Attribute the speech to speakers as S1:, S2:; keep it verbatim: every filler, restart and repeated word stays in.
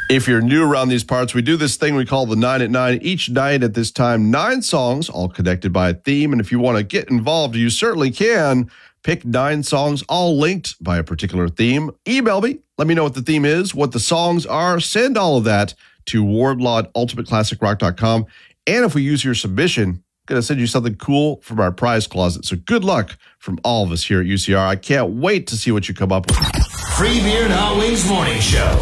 S1: If you're new around these parts, we do this thing we call the nine at nine. Each night at this time, nine songs, all connected by a theme. And if you want to get involved, you certainly can. Pick nine songs, all linked by a particular theme. Email me. Let me know what the theme is, what the songs are. Send all of that to wardlaw at ultimate classic rock dot com. And if we use your submission, I'm going to send you something cool from our prize closet. So good luck from all of us here at U C R. I can't wait to see what you come up with.
S2: Free Beer and Hot Wings Morning Show.